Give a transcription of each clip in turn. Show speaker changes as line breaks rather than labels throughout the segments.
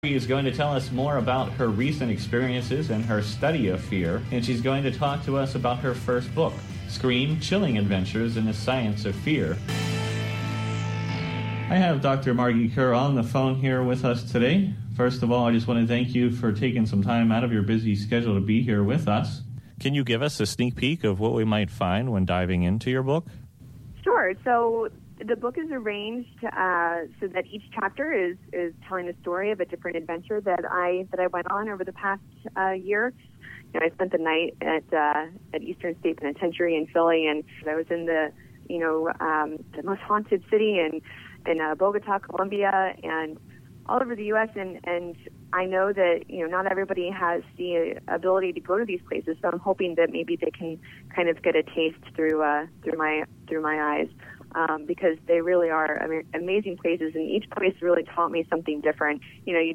She is going to tell us more about her recent experiences and her study of fear, and she's going to talk to us about her first book, Scream: Chilling Adventures in the Science of Fear. I have Dr. Margie Kerr on the phone here with us today. First of all, I just want to thank you for taking some time out of your busy schedule to be here with us. Can you give us a sneak peek of what we might find when diving into your book?
Sure. So the book is arranged so that each chapter is telling the story of a different adventure that I went on over the past year. You know, I spent the night at Eastern State Penitentiary in Philly, and I was in the most haunted city in Bogota, Colombia, and all over the U.S. And I know that not everybody has the ability to go to these places, so I'm hoping that maybe they can kind of get a taste through my eyes. Because they really are amazing places, and each place really taught me something different.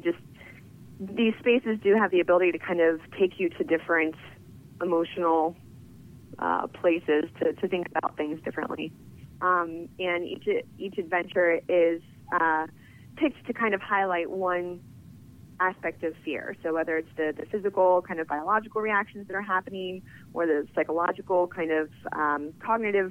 These spaces do have the ability to kind of take you to different emotional places to think about things differently. And each adventure is picked to kind of highlight one aspect of fear. So whether it's the physical kind of biological reactions that are happening, or the psychological kind of cognitive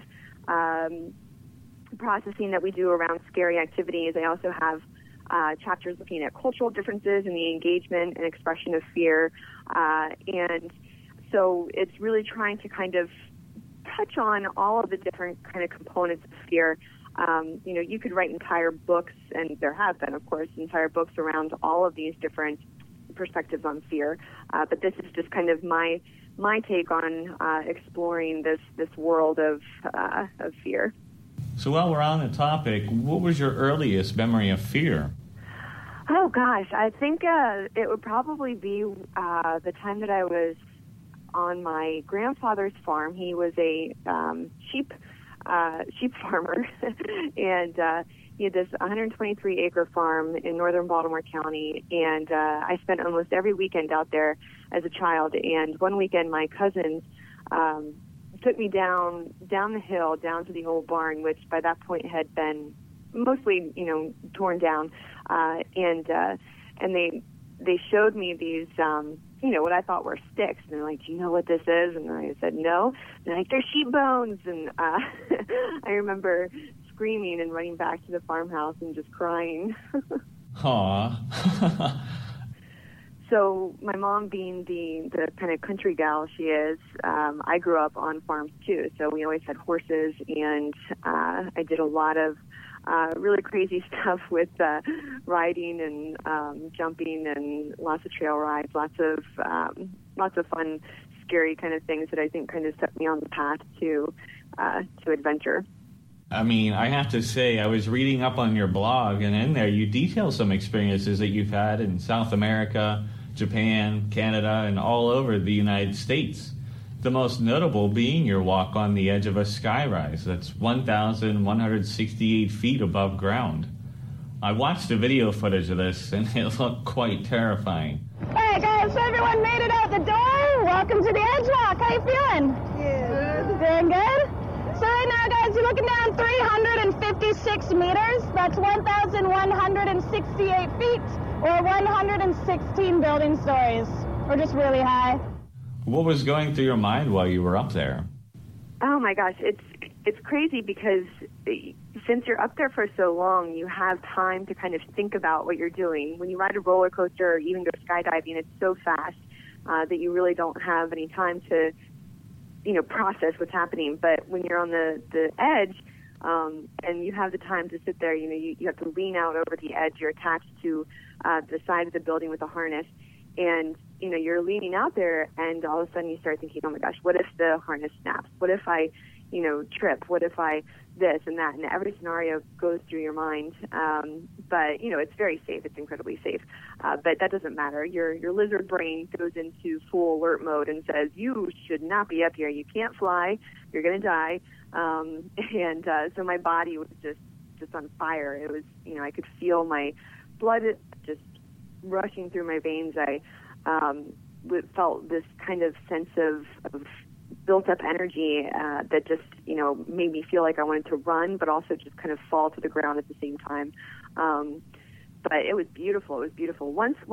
processing that we do around scary activities. I also have chapters looking at cultural differences in the engagement and expression of fear. And so it's really trying to kind of touch on all of the different kind of components of fear. You could write entire books, and there have been, of course, entire books around all of these different perspectives on fear. But this is just kind of my take on exploring this world of fear.
So while we're on the topic, what was your earliest memory of fear?
Oh, gosh. I think it would probably be the time that I was on my grandfather's farm. He was a sheep farmer, and he had this 123-acre farm in northern Baltimore County, and I spent almost every weekend out there as a child. And one weekend, my cousins took me down the hill, down to the old barn, which by that point had been mostly, torn down. And they showed me these, what I thought were sticks. And they're like, "Do you know what this is?" And I said, "No." And they're like, "They're sheep bones." And I remember screaming and running back to the farmhouse and just crying.
Aw.
So my mom, being the kind of country gal she is, I grew up on farms too. So we always had horses, and I did a lot of really crazy stuff with riding and jumping, and lots of trail rides, lots of fun, scary kind of things that I think kind of set me on the path to adventure.
I mean, I have to say, I was reading up on your blog, and in there you detail some experiences that you've had in South America, Japan, Canada, and all over the United States. The most notable being your walk on the edge of a skyrise that's 1,168 feet above ground. I watched the video footage of this, and it looked quite terrifying.
Hey guys, so everyone made it out the door. Welcome to the Edge Walk. How you feeling?
Good.
Doing good? So right now, guys, you're looking down 356 meters. That's 1,168 feet, or 116 building stories. We're just really high.
What was going through your mind while you were up there?
Oh my gosh, it's crazy because since you're up there for so long, you have time to kind of think about what you're doing. When you ride a roller coaster or even go skydiving, it's so fast that you really don't have any time to process what's happening. But when you're on the edge, and you have the time to sit there, you have to lean out over the edge. You're attached to the side of the building with a harness, and you're leaning out there, and all of a sudden you start thinking, oh my gosh, what if the harness snaps? What if I trip? What if I this and that? And every scenario goes through your mind. But it's very safe. It's incredibly safe. But that doesn't matter. Your lizard brain goes into full alert mode and says, you should not be up here. You can't fly. You're going to die. So my body was just on fire. It was, I could feel my blood just rushing through my veins. I felt this kind of sense of built-up energy that just, made me feel like I wanted to run, but also just kind of fall to the ground at the same time. But it was beautiful. It was beautiful. Once